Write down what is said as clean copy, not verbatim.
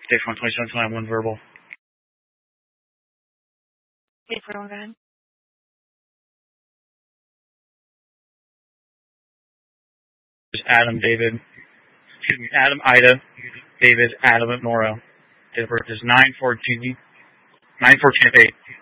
Stage 1, 27, 21 verbal. Stage 1, go ahead. Adam, David. Excuse me, Adam, Ida, David, Adam, Nora. Date of birth is 9/14/8.